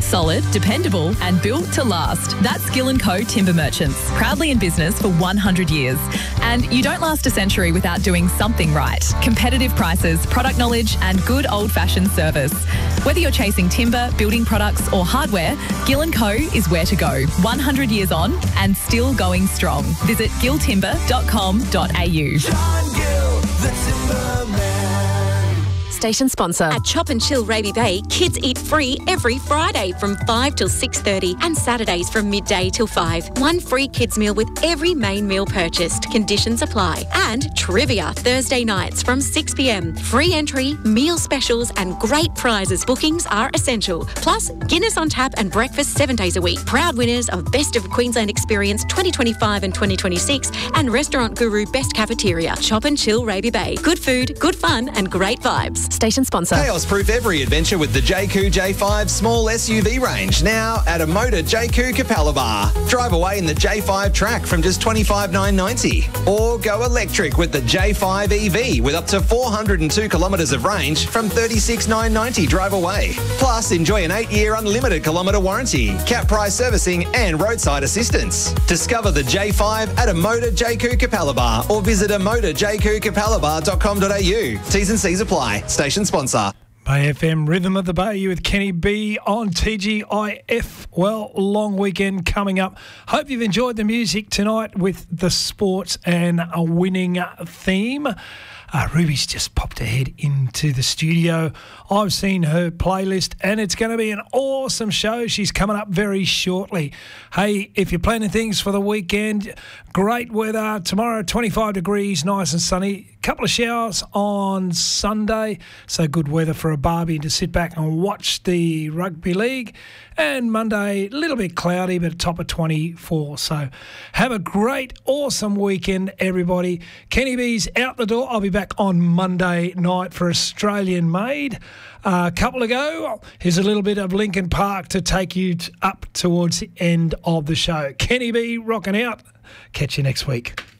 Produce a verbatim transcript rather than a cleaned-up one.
Solid, dependable and built to last. That's Gill and Co Timber Merchants, proudly in business for one hundred years. And you don't last a century without doing something right. Competitive prices, product knowledge and good old-fashioned service. Whether you're chasing timber, building products or hardware, Gill and Co is where to go. one hundred years on and still going strong. Visit gill timber dot com dot a u. John Gill, the Timberman. Station sponsor. At Chop and Chill Raby Bay, kids eat free every Friday from five till six thirty and Saturdays from midday till five. One free kids meal with every main meal purchased. Conditions apply. And trivia Thursday nights from six p m. Free entry, meal specials and great prizes. Bookings are essential. Plus, Guinness on tap and breakfast seven days a week. Proud winners of Best of Queensland Experience twenty twenty-five and twenty twenty-six and Restaurant Guru Best Cafeteria. Chop and Chill Raby Bay. Good food, good fun and great vibes. Station sponsor. Chaos-proof every adventure with the J Q J five small S U V range. Now at a Motor J Q Capalaba. Drive away in the J five Track from just twenty-five thousand nine hundred ninety dollars. Or go electric with the J five E V with up to four hundred two kilometres of range from thirty-six thousand nine hundred ninety dollars drive away. Plus, enjoy an eight-year unlimited kilometre warranty, cap price servicing and roadside assistance. Discover the J five at a Motor J Q Capalaba or visit a motor j q capalaba dot com dot a u. T's and C's apply. Station sponsor. Bay F M, Rhythm of the Bay with Kenny B on T G I F. Well, long weekend coming up. Hope you've enjoyed the music tonight with the sports and a winning theme. Uh, Ruby's just popped ahead into the studio. I've seen her playlist and it's going to be an awesome show. She's coming up very shortly. Hey, if you're planning things for the weekend, great weather. Tomorrow, twenty-five degrees, nice and sunny. Couple of showers on Sunday. So good weather for a barbie to sit back and watch the rugby league. And Monday, a little bit cloudy, but a top of twenty-four. So have a great, awesome weekend, everybody. Kenny B's out the door. I'll be back on Monday night for Australian Made. Uh, a couple ago, here's a little bit of Linkin Park to take you t- up towards the end of the show. Kenny B rocking out. Catch you next week.